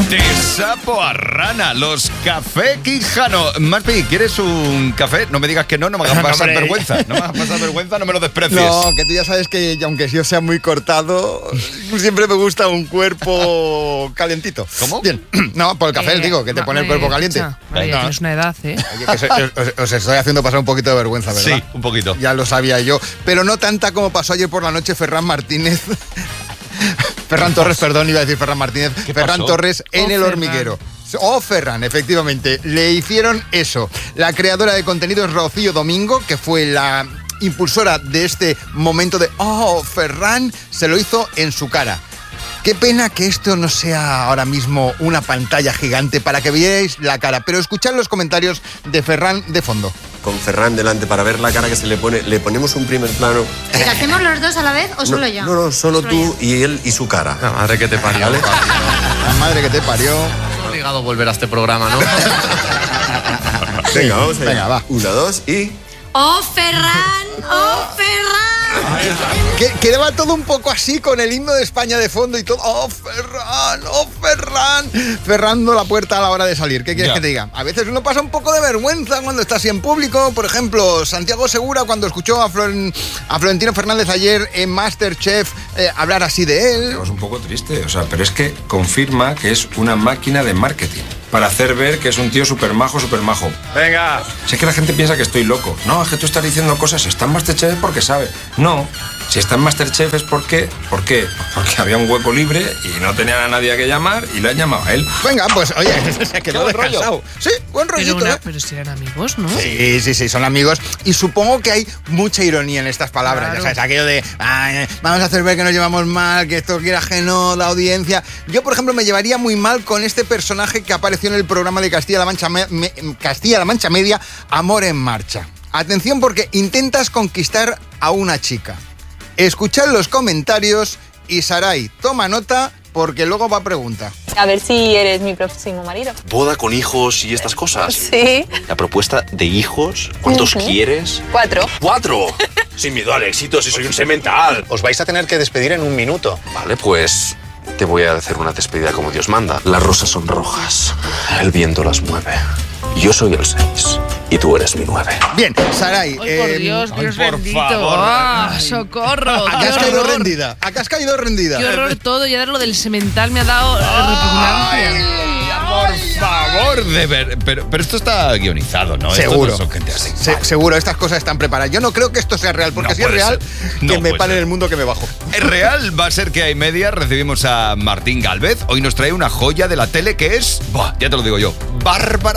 De sapo a rana, los Café Quijano. Marpi, ¿quieres un café? No me digas que no me hagas pasar vergüenza. No me hagas pasar vergüenza, no me lo desprecies. No, que tú ya sabes que aunque yo sea muy cortado, siempre me gusta un cuerpo calentito. ¿Cómo? Bien, no, por el café digo, que te pone el cuerpo caliente. María, tienes una edad, ¿eh? Oye, que os estoy haciendo pasar un poquito de vergüenza, ¿verdad? Sí, un poquito. Ya lo sabía yo, pero no tanta como pasó ayer por la noche Ferran Martínez. Ferran Torres, perdón, iba a decir Ferran Martínez. Ferran Torres en El Hormiguero. Ferran, efectivamente, le hicieron eso. La creadora de contenidos Rocío Domingo, que fue la impulsora de este momento de Ferran, se lo hizo en su cara. Qué pena que esto no sea ahora mismo una pantalla gigante para que veáis la cara, pero escuchad los comentarios de Ferran de fondo. Con Ferran delante para ver la cara que se le pone, le ponemos un primer plano. ¿Lo hacemos los dos a la vez o solo yo? No, solo tú y él y su cara. La madre que te parió. ¿Vale? La madre que te parió. Es obligado volver a este programa, ¿no? Venga, vamos allá. Venga, va. 1, 2 y... ¡Oh, Ferran! ¡Oh, Ferran! Que va todo un poco así con el himno de España de fondo y todo. ¡Oh, Ferran! ¡Oh, Ferran! Cerrando la puerta a la hora de salir. ¿Qué quieres que te diga? A veces uno pasa un poco de vergüenza cuando está así en público. Por ejemplo, Santiago Segura, cuando escuchó a Florentino Fernández ayer en MasterChef hablar así de él. Es un poco triste, pero es que confirma que es una máquina de marketing para hacer ver que es un tío súper majo. Venga. Sé que la gente piensa que estoy loco. No, es que tú estás diciendo cosas. Si está en MasterChef es porque sabe. No, si está en MasterChef es porque... ¿Por qué? Porque había un hueco libre y no tenían a nadie a que llamar y le han llamado a él. Venga, pues oye, se quedó descansado. Sí, buen rollito, Pero si eran amigos, ¿no? Sí, son amigos. Y supongo que hay mucha ironía en estas palabras. Claro. Ya sabes, aquello de vamos a hacer ver que nos llevamos mal, que esto quiera ajeno la audiencia. Yo, por ejemplo, me llevaría muy mal con este personaje que apareció en el programa de Castilla-La Mancha Media, Amor en Marcha. Atención, porque intentas conquistar a una chica. Escuchad los comentarios y Saray, toma nota porque luego va a preguntar. A ver si eres mi próximo marido. ¿Boda con hijos y estas cosas? Sí. La propuesta de hijos, ¿cuántos quieres? 4. ¡4! Sin miedo al éxito, si soy un semental. Os vais a tener que despedir en un minuto. Vale, pues te voy a hacer una despedida como Dios manda. Las rosas son rojas, el viento las mueve. Yo soy el 6 y tú eres mi 9. Bien, Saray. ¡Ay, por Dios, Dios por bendito! favor. ¡Socorro! Acá has caído rendida. Acá has caído rendida. ¡Qué horror todo! Ya lo del semental me ha dado repugnancia. Por favor, de ver. Pero esto está guionizado, ¿no? Seguro. Esto no son gente así. Seguro, estas cosas están preparadas. Yo no creo que esto sea real, porque No si es puede real, ser. No que me puede pare ser. en el mundo que me bajo. Es real, va a ser que hay media. Recibimos a Martín Gálvez. Hoy nos trae una joya de la tele que es, ya te lo digo yo, Bárbara